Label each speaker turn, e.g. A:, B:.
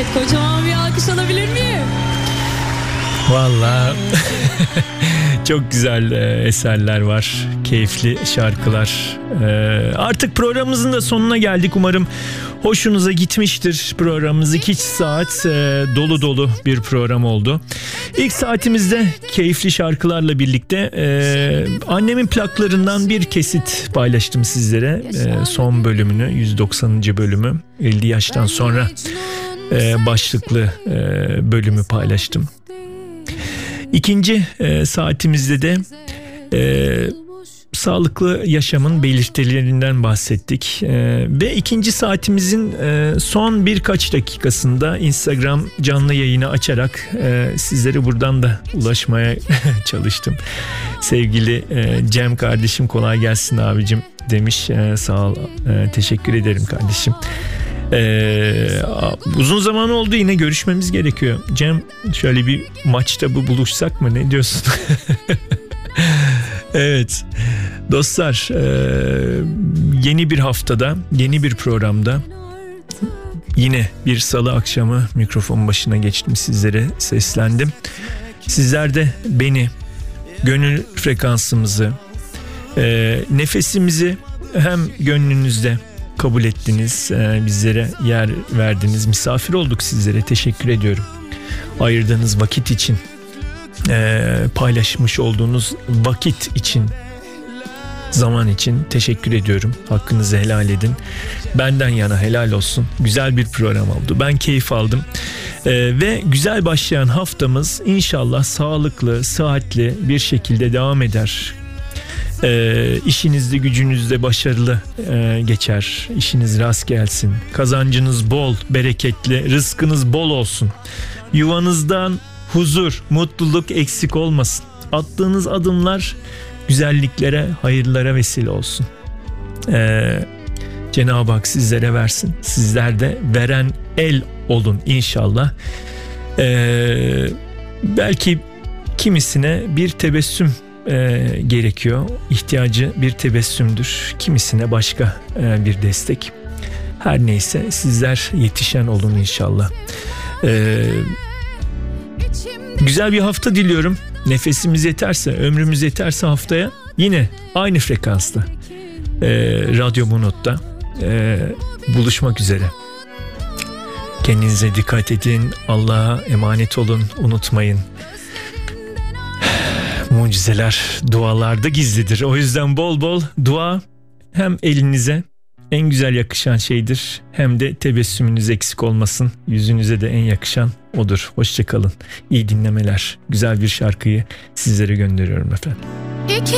A: Kocaman bir alkış alabilir miyim?
B: Vallahi çok güzel eserler var, keyifli şarkılar. Artık programımızın da sonuna geldik. Umarım hoşunuza gitmiştir programımız. 2 saat dolu dolu bir program oldu. İlk saatimizde keyifli şarkılarla birlikte annemin plaklarından bir kesit paylaştım sizlere. Son bölümünü, 190. bölümü, 50 yaştan sonra başlıklı bölümü paylaştım. İkinci saatimizde de sağlıklı yaşamın belirtilerinden bahsettik. Ve ikinci saatimizin son birkaç dakikasında Instagram canlı yayını açarak sizlere buradan da ulaşmaya çalıştım. Sevgili Cem kardeşim, kolay gelsin abicim demiş. Sağ ol, teşekkür ederim kardeşim. Uzun zaman oldu, yine görüşmemiz gerekiyor. Cem, şöyle bir maçta buluşsak mı, ne diyorsun? Evet dostlar, yeni bir haftada, yeni bir programda yine bir salı akşamı mikrofon başına geçtim, sizlere seslendim. Sizler de beni, gönül frekansımızı, nefesimizi hem gönlünüzde kabul ettiniz, bizlere yer verdiniz, misafir olduk sizlere, teşekkür ediyorum. Ayırdığınız vakit için, paylaşmış olduğunuz vakit için, zaman için teşekkür ediyorum. Hakkınızı helal edin. Benden yana helal olsun. Güzel bir program oldu. Ben keyif aldım. Ve güzel başlayan haftamız inşallah sağlıklı, sıhhatli bir şekilde devam eder. İşinizde, gücünüzde başarılı geçer. İşiniz rast gelsin. Kazancınız bol, bereketli, rızkınız bol olsun. Yuvanızdan huzur, mutluluk eksik olmasın. Attığınız adımlar güzelliklere, hayırlara vesile olsun. Cenab-ı Hak sizlere versin. Sizler de veren el olun inşallah. Belki kimisine bir tebessüm gerekiyor. İhtiyacı bir tebessümdür. Kimisine başka bir destek. Her neyse, sizler yetişen olun inşallah. Güzel bir hafta diliyorum. Nefesimiz yeterse, ömrümüz yeterse haftaya yine aynı frekansta Radyo Bunot'ta buluşmak üzere. Kendinize dikkat edin. Allah'a emanet olun. Unutmayın. Mucizeler dualarda gizlidir. O yüzden bol bol dua, hem elinize en güzel yakışan şeydir, hem de tebessümünüz eksik olmasın. Yüzünüze de en yakışan odur. Hoşça kalın. İyi dinlemeler. Güzel bir şarkıyı sizlere gönderiyorum efendim.